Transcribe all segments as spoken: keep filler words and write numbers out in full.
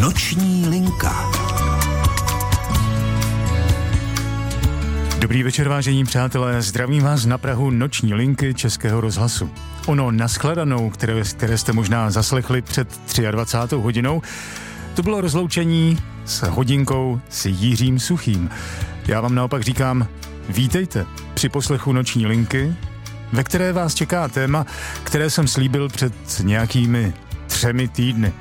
Noční linka. Dobrý večer, vážení přátelé, zdravím vás na prahu Noční linky Českého rozhlasu. Ono nashledanou, které, které jste možná zaslechli před dvacátou třetí hodinou, to bylo rozloučení s hodinkou s Jiřím Suchým. Já vám naopak říkám, vítejte při poslechu Noční linky, ve které vás čeká téma, které jsem slíbil před nějakými třemi týdny.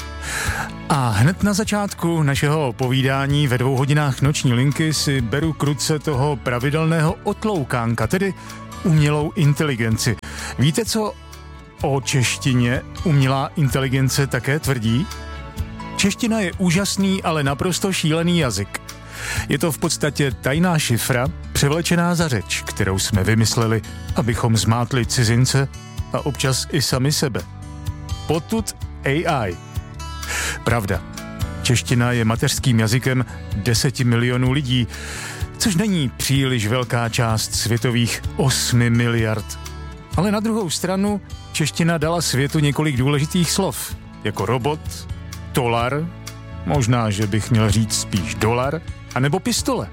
A hned na začátku našeho povídání ve dvou hodinách Noční linky si beru k ruce toho pravidelného otloukánka, tedy umělou inteligenci. Víte, co o češtině umělá inteligence také tvrdí? Čeština je úžasný, ale naprosto šílený jazyk. Je to v podstatě tajná šifra, převlečená za řeč, kterou jsme vymysleli, abychom zmátli cizince a občas i sami sebe. Potud A I. Pravda. Čeština je mateřským jazykem deseti milionů lidí, což není příliš velká část světových osmi miliard. Ale na druhou stranu čeština dala světu několik důležitých slov, jako robot, tolar, možná, že bych měl říct spíš dolar, anebo pistole.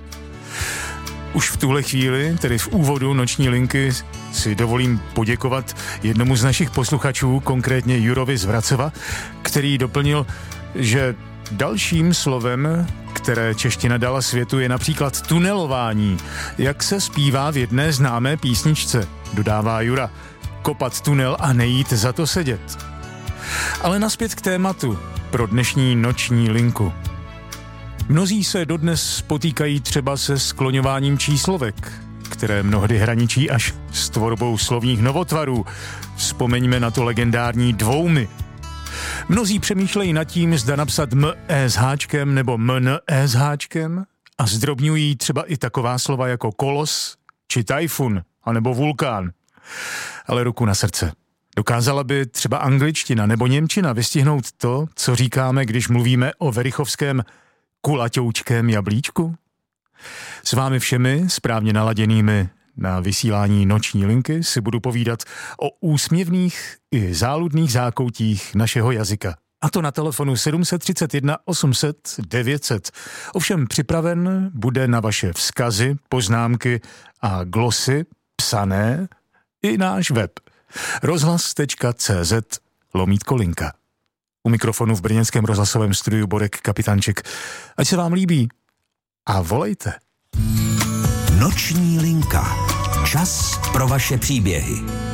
Už v tuhle chvíli, tedy v úvodu Noční linky, si dovolím poděkovat jednomu z našich posluchačů, konkrétně Jurovi z Vracova, který doplnil, že dalším slovem, které čeština dala světu, je například tunelování, jak se zpívá v jedné známé písničce, dodává Jura. Kopat tunel a nejít za to sedět. Ale nazpět k tématu pro dnešní Noční linku. Mnozí se dodnes potýkají třeba se skloňováním číslovek, které mnohdy hraničí až s tvorbou slovních novotvarů. Vzpomeňme na to legendární dvoumy. Mnozí přemýšlejí nad tím, zda napsat m e s háčkem nebo m n e s háčkem a zdrobňují třeba i taková slova jako kolos či tajfun anebo vulkán. Ale ruku na srdce. Dokázala by třeba angličtina nebo němčina vystihnout to, co říkáme, když mluvíme o verichovském kulaťoučkém jablíčku? S vámi všemi, správně naladěnými na vysílání Noční linky, si budu povídat o úsměvných i záludných zákoutích našeho jazyka. A to na telefonu sedm set třicet jedna osm set devět set. Ovšem připraven bude na vaše vzkazy, poznámky a glosy psané i náš web rozhlas tečka cé zet lomítko linka. U mikrofonu v brněnském rozhlasovém studiu Borek Kapitanček. Ať se vám líbí a volejte. Noční linka. Čas pro vaše příběhy.